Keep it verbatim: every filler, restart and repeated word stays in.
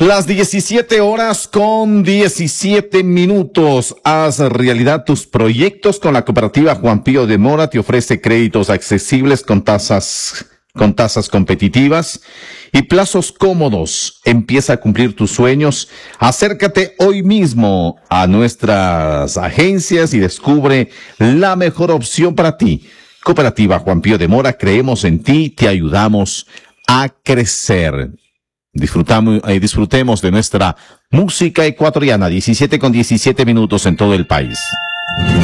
Las diecisiete horas con diecisiete minutos. Haz realidad tus proyectos con la cooperativa Juan Pío de Mora. Te ofrece créditos accesibles con tasas, con tasas competitivas y plazos cómodos. Empieza a cumplir tus sueños. Acércate hoy mismo a nuestras agencias y descubre la mejor opción para ti. Cooperativa Juan Pío de Mora, creemos en ti, te ayudamos a crecer. Disfrutamos, eh, disfrutemos de nuestra música ecuatoriana, diecisiete con diecisiete minutos en todo el país.